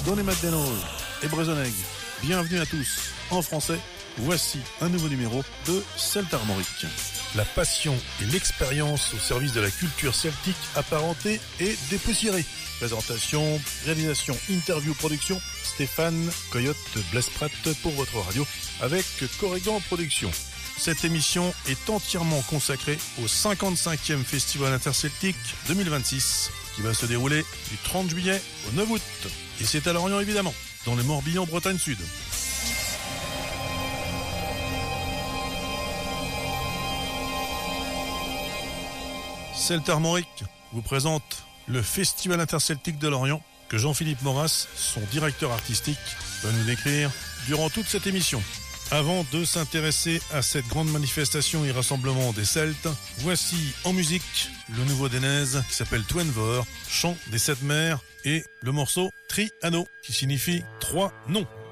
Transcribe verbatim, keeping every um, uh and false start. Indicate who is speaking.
Speaker 1: Donémat-Denol et Brezoneg. Bienvenue à tous. En français, voici un nouveau numéro de Celtes Armorique. La passion et l'expérience au service de la culture celtique apparentée et dépoussiérée. Présentation, réalisation, interview, production, Stéphane Coyote Blesprat pour votre radio avec Corrigan Productions. Cette émission est entièrement consacrée au cinquante-cinquième Festival interceltique deux mille vingt-six qui va se dérouler du trente juillet au neuf août. Et c'est à Lorient évidemment, dans le Morbihan, Bretagne Sud. Celtes Armorique vous présente le Festival interceltique de Lorient que Jean-Philippe Maurras, son directeur artistique, va nous décrire durant toute cette émission. Avant de s'intéresser à cette grande manifestation et rassemblement des Celtes, voici en musique le nouveau Dénèse qui s'appelle Twenvor, chant des sept mers, et le morceau Tri-Anno qui signifie trois noms.